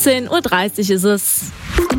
15.30 Uhr ist es.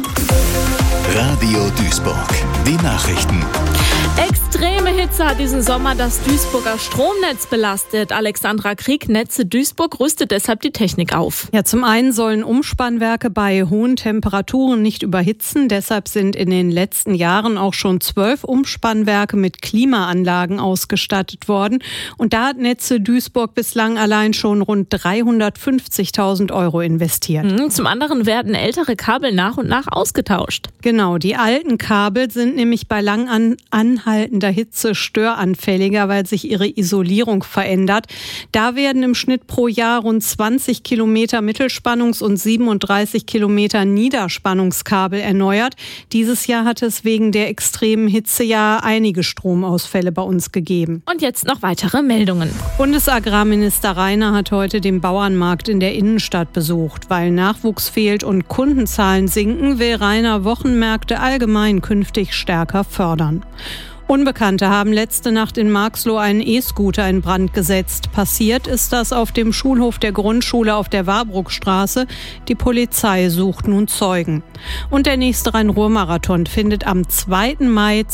Radio Duisburg. Die Nachrichten. Extreme Hitze hat diesen Sommer das Duisburger Stromnetz belastet. Alexandra Krieg, Netze Duisburg, rüstet deshalb die Technik auf. Ja, zum einen sollen Umspannwerke bei hohen Temperaturen nicht überhitzen. Deshalb sind in den letzten Jahren auch schon 12 Umspannwerke mit Klimaanlagen ausgestattet worden. Und da hat Netze Duisburg bislang allein schon rund 350.000 € investiert. Zum anderen werden ältere Kabel nach und nach ausgetauscht. Genau, die alten Kabel sind nämlich bei lang anhaltender Hitze störanfälliger, weil sich ihre Isolierung verändert. Da werden im Schnitt pro Jahr rund 20 Kilometer Mittelspannungs- und 37 Kilometer Niederspannungskabel erneuert. Dieses Jahr hat es wegen der extremen Hitze ja einige Stromausfälle bei uns gegeben. Und jetzt noch weitere Meldungen. Bundesagrarminister Rainer hat heute den Bauernmarkt in der Innenstadt besucht. Weil Nachwuchs fehlt und Kundenzahlen sinken, will Rainer Wochenmärkte allgemein künftig stärker fördern. Unbekannte haben letzte Nacht in Marxloh einen E-Scooter in Brand gesetzt. Passiert ist das auf dem Schulhof der Grundschule auf der Warburgstraße. Die Polizei sucht nun Zeugen. Und der nächste Rhein-Ruhr-Marathon findet am 2. Mai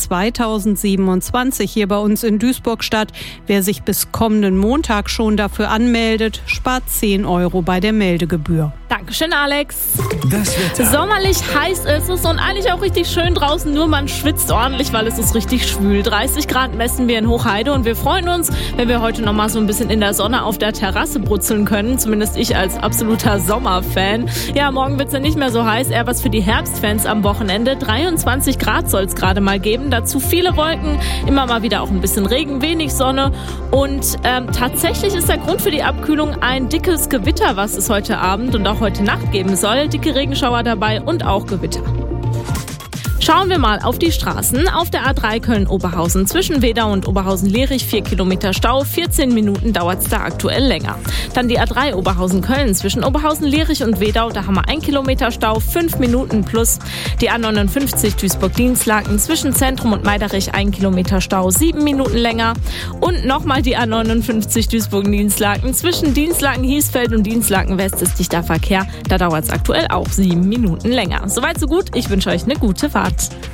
2027 hier bei uns in Duisburg statt. Wer sich bis kommenden Montag schon dafür anmeldet, spart 10 € bei der Meldegebühr. Dankeschön, Alex. Das Wetter. Sommerlich heiß ist es und eigentlich auch richtig schön draußen, nur man schwitzt ordentlich, weil es ist richtig schwül. 30 Grad messen wir in Hochheide und wir freuen uns, wenn wir heute noch mal so ein bisschen in der Sonne auf der Terrasse brutzeln können. Zumindest ich als absoluter Sommerfan. Ja, morgen wird es ja nicht mehr so heiß, eher was für die Herbstfans am Wochenende. 23 Grad soll es gerade mal geben. Dazu viele Wolken, immer mal wieder auch ein bisschen Regen, wenig Sonne. Und tatsächlich ist der Grund für die Abkühlung ein dickes Gewitter, was es heute Abend und auch heute Nacht geben soll. Dicke Regenschauer dabei und auch Gewitter. Schauen wir mal auf die Straßen. Auf der A3 Köln-Oberhausen zwischen Wedau und Oberhausen-Lierich 4 Kilometer Stau. 14 Minuten dauert es da aktuell länger. Dann die A3 Oberhausen-Köln zwischen Oberhausen-Lierich und Wedau. Da haben wir 1 Kilometer Stau, 5 Minuten plus. Die A59 Duisburg-Dienstlaken zwischen Zentrum und Meiderich 1 Kilometer Stau, 7 Minuten länger. Und nochmal die A59 Duisburg-Dienstlaken zwischen Dienstlaken-Hiesfeld und Dienstlaken-West ist dichter Verkehr. Da dauert es aktuell auch 7 Minuten länger. Soweit so gut. Ich wünsche euch eine gute Fahrt.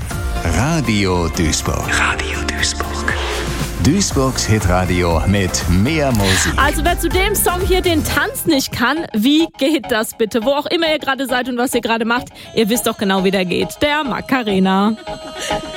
Radio Duisburg. Radio Duisburg. Duisburgs Hitradio mit mehr Musik. Also wer zu dem Song hier den Tanz nicht kann, wie geht das bitte? Wo auch immer ihr gerade seid und was ihr gerade macht, ihr wisst doch genau, wie der geht. Der Macarena.